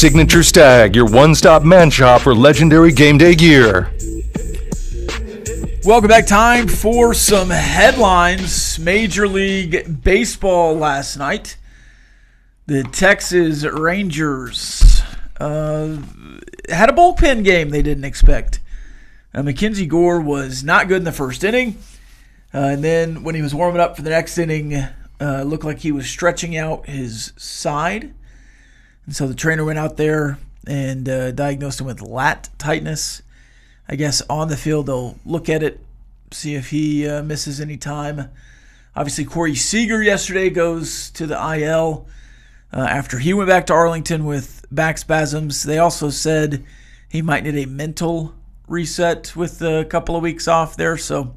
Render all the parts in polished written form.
Signature Stag, your one-stop man shop for legendary game day gear. Welcome back. Time for some headlines. Major League Baseball last night. The Texas Rangers had a bullpen game they didn't expect. Mackenzie Gore was not good in the first inning. And then when he was warming up for the next inning, looked like he was stretching out his side. And so the trainer went out there and diagnosed him with lat tightness. I guess on the field they'll look at it, see if he misses any time. Obviously, Corey Seager yesterday goes to the IL after he went back to Arlington with back spasms. They also said he might need a mental reset with a couple of weeks off there. So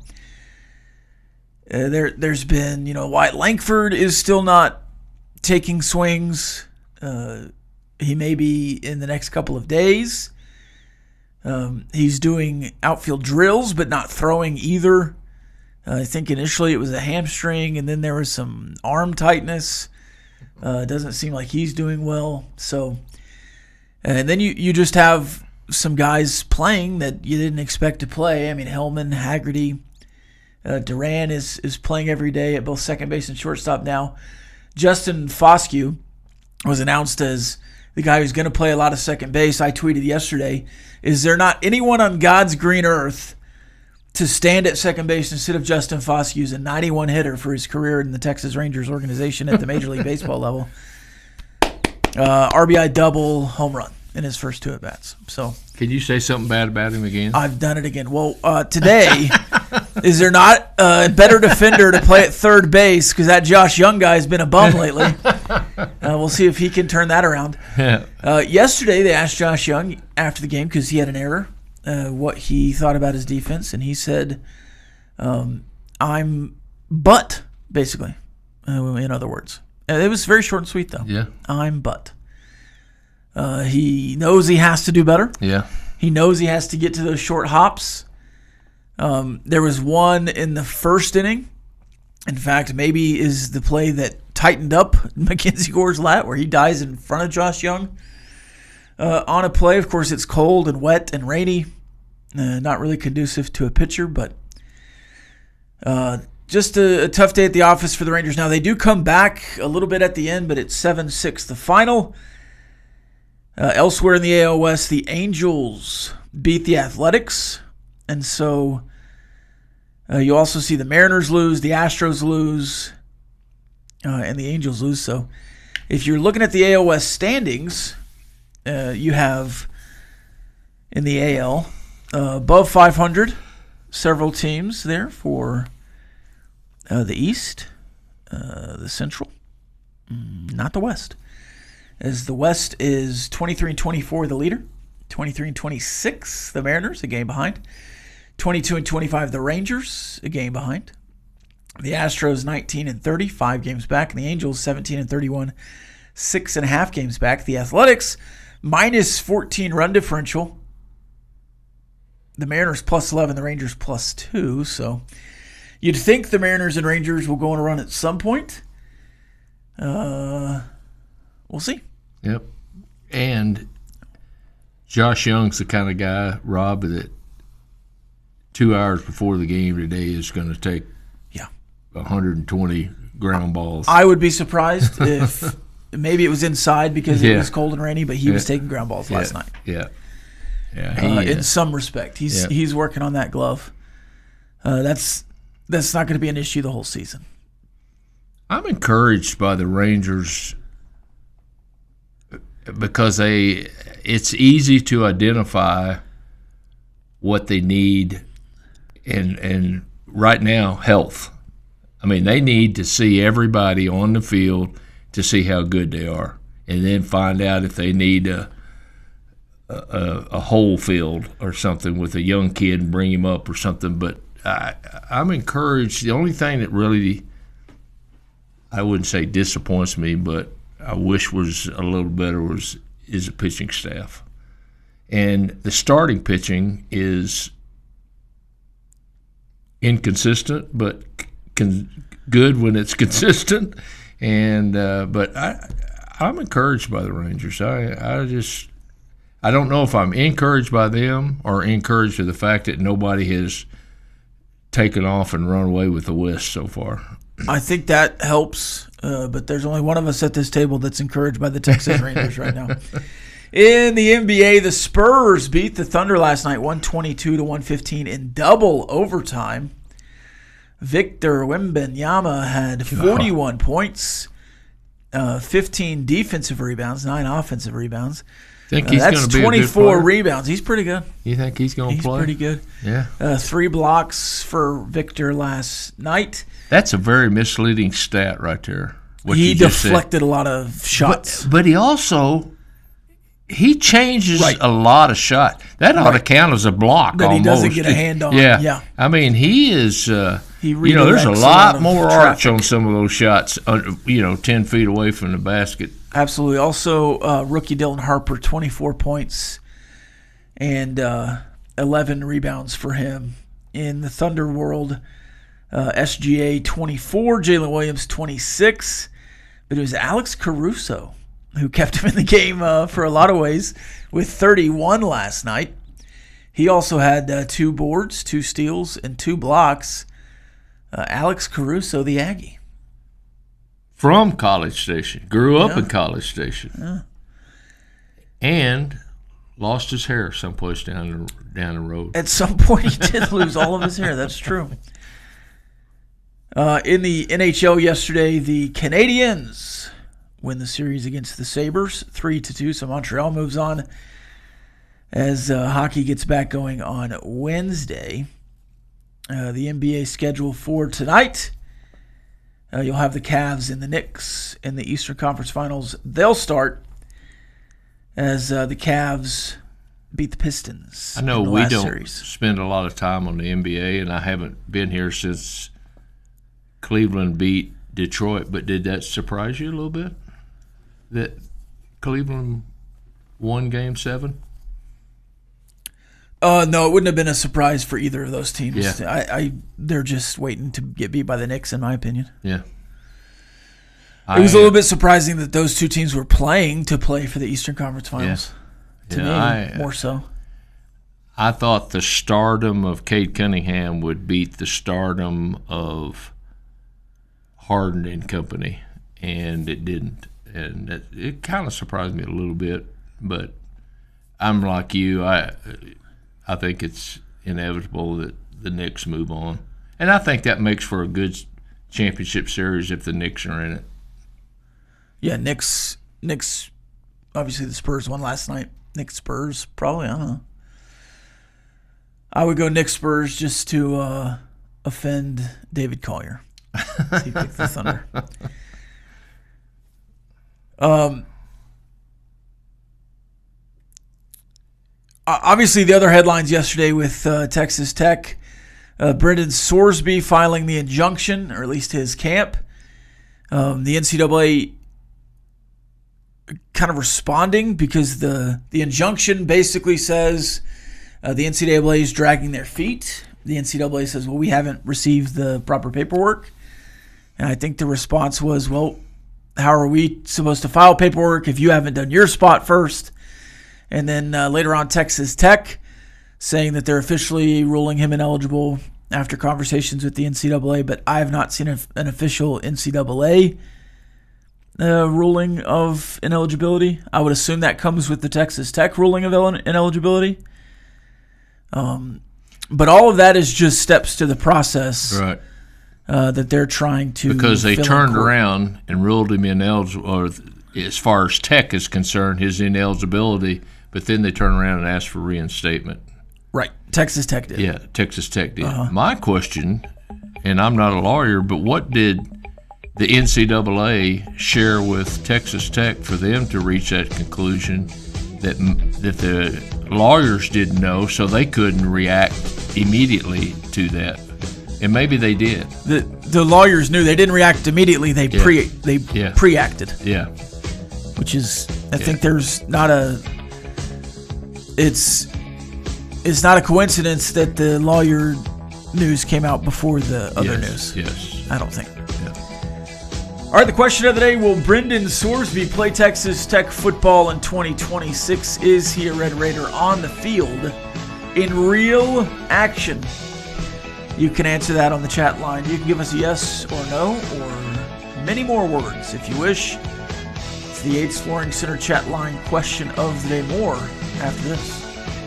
there's been, Wyatt Langford is still not taking swings. He may be in the next couple of days. He's doing outfield drills, but not throwing either. I think initially it was a hamstring, and then there was some arm tightness. It doesn't seem like he's doing well. So, and then you just have some guys playing that you didn't expect to play. I mean, Hellman, Haggerty, Duran is playing every day at both second base and shortstop now. Justin Foscue was announced as the guy who's going to play a lot of second base. I tweeted yesterday, is there not anyone on God's green earth to stand at second base instead of Justin Foscue, who's a 91 hitter for his career in the Texas Rangers organization at the Major League Baseball level? RBI double, home run in his first two at-bats. So, could you say something bad about him again? I've done it again. Well, today, is there not a better defender to play at third base? Because that Josh Young guy has been a bum lately. We'll see if he can turn that around. Yesterday, they asked Josh Young after the game, because he had an error, what he thought about his defense. And he said, I'm butt, basically, in other words. It was very short and sweet, though. Yeah. I'm butt. He knows he has to do better. Yeah. He knows he has to get to those short hops. There was one in the first inning. In fact, maybe is the play that tightened up Mackenzie Gore's lat, where he dies in front of Josh Young. On a play, of course, it's cold and wet and rainy. Not really conducive to a pitcher, but just a tough day at the office for the Rangers. Now, they do come back a little bit at the end, but it's 7-6 the final. Elsewhere in the AL West, the Angels beat the Athletics. And so you also see the Mariners lose, the Astros lose, and the Angels lose. So if you're looking at the AL West standings, you have in the AL above 500 several teams there for the East, the Central, not the West. As the West is 23-24 the leader, 23-26 the Mariners, a game behind, 22-25 the Rangers, a game behind, the Astros 19-30, 5 games back, and the Angels 17-31, 6.5 games back. The Athletics minus 14 run differential, the Mariners plus 11, the Rangers plus 2. So you'd think the Mariners and Rangers will go on a run at some point. We'll see. Yep. And Josh Young's the kind of guy, Rob, that 2 hours before the game today is going to take 120 ground balls. I would be surprised if maybe it was inside because it was cold and rainy, but he was taking ground balls last night. Yeah. In some respect. He's working on that glove. That's not going to be an issue the whole season. I'm encouraged by the Rangers because it's easy to identify what they need, and right now, health. I mean, they need to see everybody on the field to see how good they are, and then find out if they need a whole field or something with a young kid and bring him up or something. But I'm encouraged. The only thing that really, I wouldn't say disappoints me, but I wish was a little better is the pitching staff. And the starting pitching is inconsistent, but good when it's consistent. And but I'm encouraged by the Rangers. I don't know if I'm encouraged by them or encouraged by the fact that nobody has taken off and run away with the West so far. I think that helps, but there's only one of us at this table that's encouraged by the Texas Rangers right now. In the NBA, the Spurs beat the Thunder last night, 122-115 in double overtime. Victor Wembanyama had 41 points, 15 defensive rebounds, 9 offensive rebounds. Think he's That's going to be 24 rebounds. He's pretty good. You think he's going to play? He's pretty good. Yeah. 3 blocks for Victor last night. That's a very misleading stat right there. He deflected a lot of shots. But he also he changes a lot of shots. That ought to count as a block that almost. He doesn't get a hand on. Yeah. I mean, he is he there's a lot more arch on some of those shots, 10 feet away from the basket. Absolutely. Also, rookie Dylan Harper, 24 points and 11 rebounds for him. In the Thunder world, SGA 24, Jalen Williams 26. But it was Alex Caruso who kept him in the game for a lot of ways with 31 last night. He also had 2 boards, 2 steals, and 2 blocks. Alex Caruso, the Aggie. From College Station. Grew up in College Station. Yeah. And lost his hair someplace down the road. At some point, he did lose all of his hair. That's true. In the NHL yesterday, the Canadiens win the series against the Sabres, 3-2. So Montreal moves on as hockey gets back going on Wednesday. The NBA schedule for tonight. You'll have the Cavs and the Knicks in the Eastern Conference Finals. They'll start as the Cavs beat the Pistons. I know we don't series. Spend a lot of time on the NBA, and I haven't been here since Cleveland beat Detroit, but did that surprise you a little bit? That Cleveland won Game 7? No, it wouldn't have been a surprise for either of those teams. Yeah. They're just waiting to get beat by the Knicks, in my opinion. Yeah. It was a little bit surprising that those two teams were playing to play for the Eastern Conference Finals. To me, more so. I thought the stardom of Cade Cunningham would beat the stardom of Harden and company, and it didn't. And it kind of surprised me a little bit, but I'm like you. I think it's inevitable that the Knicks move on. And I think that makes for a good championship series if the Knicks are in it. Yeah, Knicks, obviously the Spurs won last night. Knicks, Spurs, probably, I don't know. I would go Knicks, Spurs just to offend David Collier. He picked the Thunder. Obviously, the other headlines yesterday with Texas Tech, Brendan Sorsby filing the injunction, or at least his camp. The NCAA kind of responding because the injunction basically says the NCAA is dragging their feet. The NCAA says, well, we haven't received the proper paperwork. And I think the response was, well, how are we supposed to file paperwork if you haven't done your spot first? And then later on, Texas Tech saying that they're officially ruling him ineligible after conversations with the NCAA, but I have not seen an official NCAA ruling of ineligibility. I would assume that comes with the Texas Tech ruling of ineligibility. But all of that is just steps to the process, right? That they're trying to because they turned around and ruled him ineligible, or as far as Tech is concerned, his ineligibility. But then they turned around and asked for reinstatement. Right, Texas Tech did. Yeah, Texas Tech did. My question, and I'm not a lawyer, but what did the NCAA share with Texas Tech for them to reach that conclusion that the lawyers didn't know, so they couldn't react immediately to that? And maybe they did. The lawyers knew. They didn't react immediately. They pre-acted. Yeah. Which is, I think there's not a. It's not a coincidence that the lawyer news came out before the other news. Yes. I don't think. Yeah. All All right, the question of the day, will Brendan Sorsby play Texas Tech football in 2026? Is he a Red Raider on the field in real action? You can answer that on the chat line. You can give us a yes or no or many more words if you wish. It's the Yates Flooring Center chat line question of the day. More after this.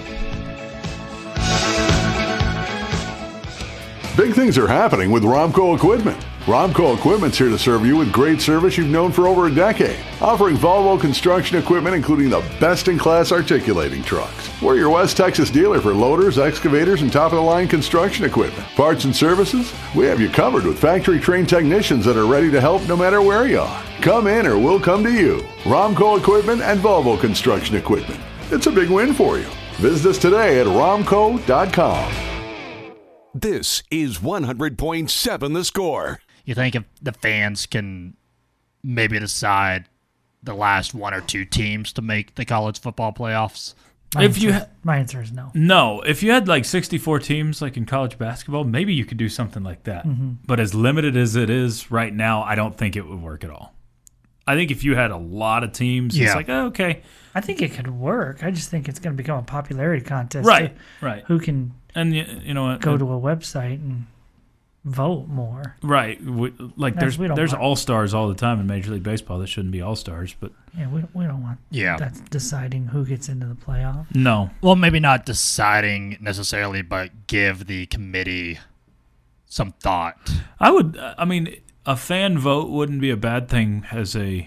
Big things are happening with Romco Equipment. Romco Equipment's here to serve you with great service you've known for over a decade, offering Volvo construction equipment including the best-in-class articulating trucks. We're your West Texas dealer for loaders, excavators, and top-of-the-line construction equipment. Parts and services? We have you covered with factory-trained technicians that are ready to help no matter where you are. Come in or we'll come to you. Romco Equipment and Volvo construction equipment. It's a big win for you. Visit us today at romco.com. This is 100.7 The Score. You think if the fans can maybe decide the last one or two teams to make the college football playoffs? My answer is no. No. If you had like 64 teams like in college basketball, maybe you could do something like that. Mm-hmm. But as limited as it is right now, I don't think it would work at all. I think if you had a lot of teams, it's like, oh, okay. I think it could work. I just think it's going to become a popularity contest. Right. Who can you know what, go to a website and vote more. Right. There's all-stars all the time in Major League Baseball that shouldn't be all-stars. But yeah, we don't want that's deciding who gets into the playoff. No. Well, maybe not deciding necessarily, but give the committee some thought. I mean, a fan vote wouldn't be a bad thing as a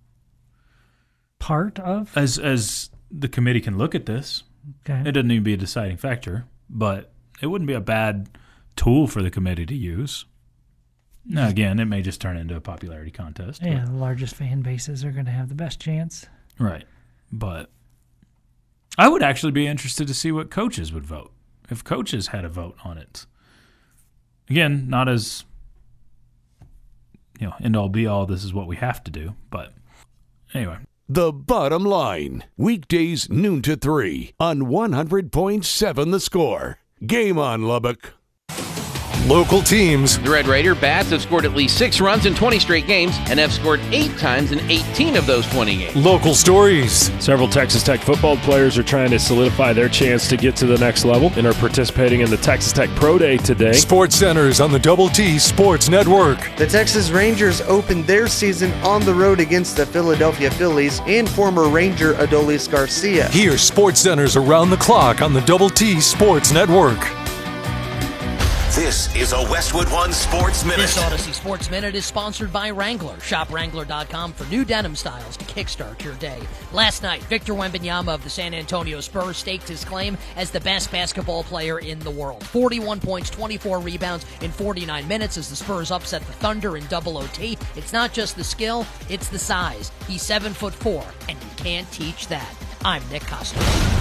part of? As the committee can look at this. Okay. It doesn't even be a deciding factor, but it wouldn't be a bad tool for the committee to use. Now, again, it may just turn into a popularity contest. Yeah, the largest fan bases are going to have the best chance. Right. But I would actually be interested to see what coaches would vote, if coaches had a vote on it. Again, not as, end-all, be-all, this is what we have to do. But anyway. The Bottom Line, weekdays noon to 3 on 100.7 The Score. Game on, Lubbock. Local teams. The Red Raider Bats have scored at least 6 runs in 20 straight games and have scored 8 times in 18 of those 20 games. Local stories. Several Texas Tech football players are trying to solidify their chance to get to the next level and are participating in the Texas Tech Pro Day today. Sports Centers on the Double T Sports Network. The Texas Rangers opened their season on the road against the Philadelphia Phillies and former Ranger Adolis Garcia. Here's Sports Centers around the clock on the Double T Sports Network. This is a Westwood One Sports Minute. This Odyssey Sports Minute is sponsored by Wrangler. Shop Wrangler.com for new denim styles to kickstart your day. Last night, Victor Wembanyama of the San Antonio Spurs staked his claim as the best basketball player in the world. 41 points, 24 rebounds in 49 minutes as the Spurs upset the Thunder in double OT. It's not just the skill, it's the size. He's 7'4", and you can't teach that. I'm Nick Costa.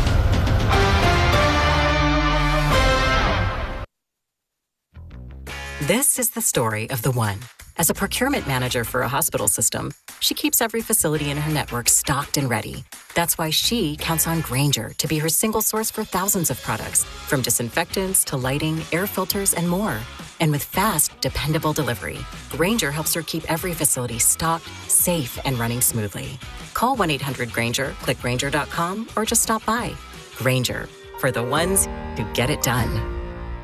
This is the story of the one. As a procurement manager for a hospital system, she keeps every facility in her network stocked and ready. That's why she counts on Grainger to be her single source for thousands of products, from disinfectants to lighting, air filters, and more. And with fast, dependable delivery, Grainger helps her keep every facility stocked, safe, and running smoothly. Call 1-800-GRAINGER, click Grainger.com, or just stop by. Grainger, for the ones who get it done.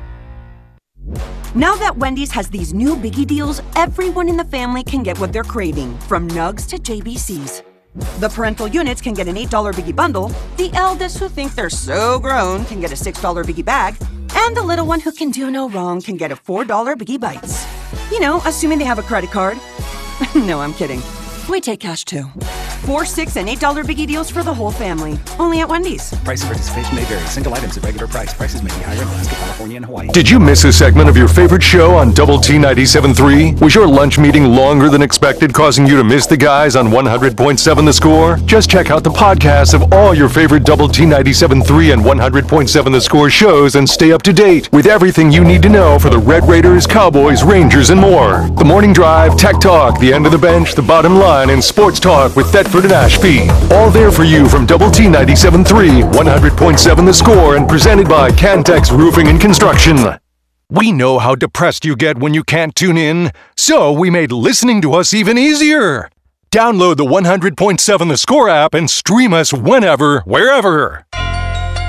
Now that Wendy's has these new biggie deals, everyone in the family can get what they're craving, from nugs to JBCs. The parental units can get an $8 biggie bundle, the eldest who think they're so grown can get a $6 biggie bag, and the little one who can do no wrong can get a $4 biggie bites. You know, assuming they have a credit card. No, I'm kidding. We take cash too. 4, 6, and $8 biggie deals for the whole family. Only at Wendy's. Price and participation may vary. Single items at regular price. Prices may be higher in Alaska, California, and Hawaii. Did you miss a segment of your favorite show on Double T 97.3? Was your lunch meeting longer than expected, causing you to miss the guys on 100.7 The Score? Just check out the podcasts of all your favorite Double T 97.3 and 100.7 The Score shows and stay up to date with everything you need to know for the Red Raiders, Cowboys, Rangers, and more. The Morning Drive, Tech Talk, The End of the Bench, The Bottom Line, and Sports Talk with Thetford and Ashby. All there for you from Double T 97.3, 100.7 The Score, and presented by Cantex Roofing and Construction. We know how depressed you get when you can't tune in, so we made listening to us even easier. Download the 100.7 The Score app and stream us whenever, wherever.